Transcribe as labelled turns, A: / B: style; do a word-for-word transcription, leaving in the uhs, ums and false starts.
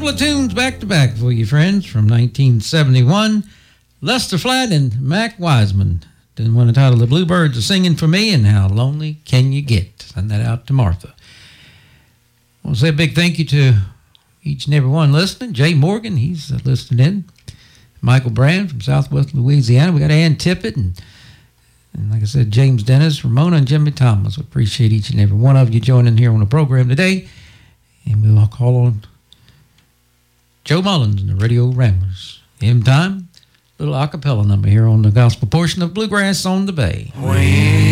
A: couple of tunes back to back for you, friends, from nineteen seventy-one. Lester Flatt and Mac Wiseman. Then one entitled The Bluebirds Are Singing for Me and How Lonely Can You Get? Send that out to Martha. I want to say a big thank you to each and every one listening. Jay Morgan, he's uh, listening in. Michael Brand from Southwest Louisiana. We got Ann Tippett and, and like I said, James Dennis, Ramona, and Jimmy Thomas. We appreciate each and every one of you joining here on the program today. And we'll call on Joe Mullins and the Radio Ramblers. M time, little a cappella number here on the gospel portion of Bluegrass on the Bay. When